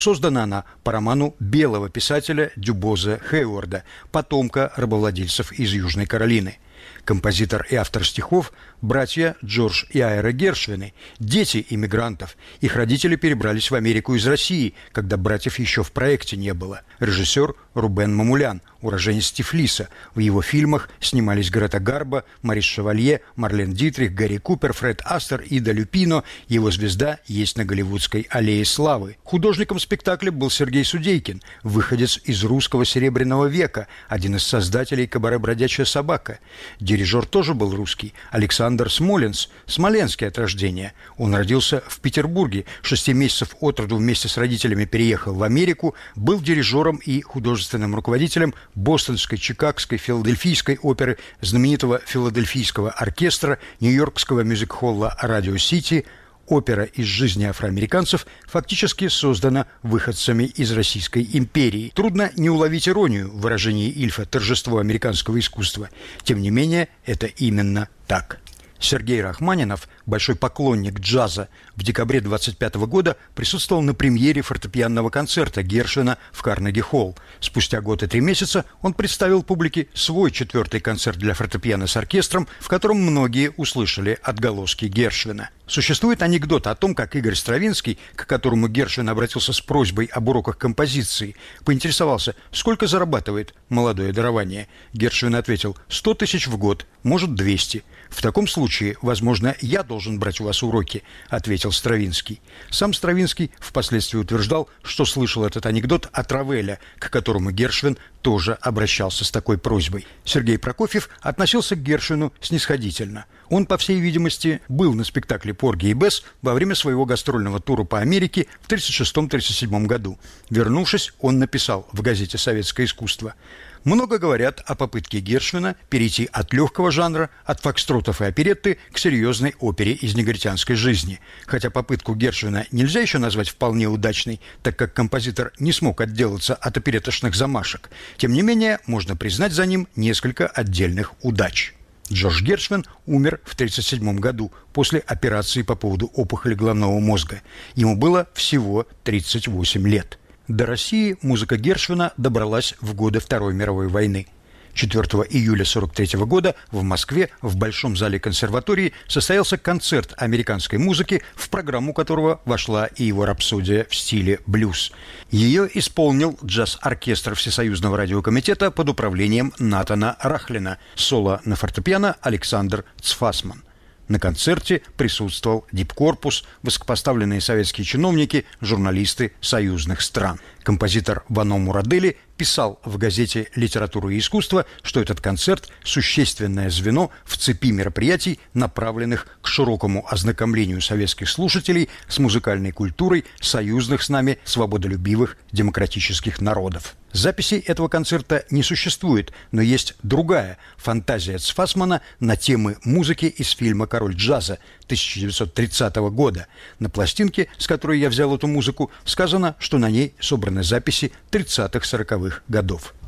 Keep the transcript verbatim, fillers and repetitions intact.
Создана она по роману белого писателя Дюбоза Хейворда, потомка рабовладельцев из Южной Каролины. Композитор и автор стихов – братья Джордж и Айра Гершвины, дети иммигрантов. Их родители перебрались в Америку из России, когда братьев еще в проекте не было. Режиссер Рубен Мамулян, уроженец Тифлиса. В его фильмах снимались Грета Гарбо, Марис Шевалье, Марлен Дитрих, Гарри Купер, Фред Астер, Ида Люпино. Его звезда есть на Голливудской аллее славы. Художником спектакля был Сергей Судейкин, выходец из русского Серебряного века, один из создателей кабаре «Бродячая собака». Дирижер тоже был русский, Александр Смоленс, смоленский от рождения. Он родился в Петербурге, шести месяцев от роду вместе с родителями переехал в Америку, был дирижером и художественным руководителем Бостонской, Чикагской, Филадельфийской оперы, знаменитого Филадельфийского оркестра, Нью-Йоркского мюзик-холла «Радио Сити». Опера из жизни афроамериканцев фактически создана выходцами из Российской империи. Трудно не уловить иронию в выражении Ильфа «торжество американского искусства». Тем не менее, это именно так. Сергей Рахманинов, большой поклонник джаза, в декабре двадцать пятого года присутствовал на премьере фортепианного концерта Гершвина в Карнеги-холл. Спустя год и три месяца он представил публике свой четвертый концерт для фортепиано с оркестром, в котором многие услышали отголоски Гершвина. Существует анекдот о том, как Игорь Стравинский, к которому Гершвин обратился с просьбой об уроках композиции, поинтересовался, сколько зарабатывает молодое дарование. Гершвин ответил: сто тысяч в год, может, двести. В таком случае, возможно, я должен брать у вас уроки, ответил Стравинский. Сам Стравинский впоследствии утверждал, что слышал этот анекдот от Равеля, к которому Гершвин тоже обращался с такой просьбой. Сергей Прокофьев относился к Гершвину снисходительно. Он, по всей видимости, был на спектакле «Порги и Бесс» во время своего гастрольного тура по Америке в тридцать шестом — тридцать седьмом году. Вернувшись, он написал в газете «Советское искусство»: «Много говорят о попытке Гершвина перейти от легкого жанра, от фокстротов и оперетты к серьезной опере из негритянской жизни. Хотя попытку Гершвина нельзя еще назвать вполне удачной, так как композитор не смог отделаться от опереточных замашек. Тем не менее, можно признать за ним несколько отдельных удач». Джордж Гершвин умер в тридцать седьмом году после операции по поводу опухоли головного мозга. Ему было всего тридцать восемь лет. До России музыка Гершвина добралась в годы Второй мировой войны. четвёртого июля сорок третьего года в Москве в Большом зале консерватории состоялся концерт американской музыки, в программу которого вошла и его рапсодия в стиле блюз. Ее исполнил джаз-оркестр Всесоюзного радиокомитета под управлением Натана Рахлина, соло на фортепиано Александр Цфасман. На концерте присутствовал дипкорпус, высокопоставленные советские чиновники, журналисты союзных стран. Композитор Вано Мурадели писал в газете «Литература и искусство», что этот концерт – существенное звено в цепи мероприятий, направленных к широкому ознакомлению советских слушателей с музыкальной культурой союзных с нами свободолюбивых демократических народов. Записей этого концерта не существует, но есть другая фантазия Цфасмана на темы музыки из фильма «Король джаза» тысяча девятьсот тридцатого года. На пластинке, с которой я взял эту музыку, сказано, что на ней собраны записи тридцатых-сороковых годов.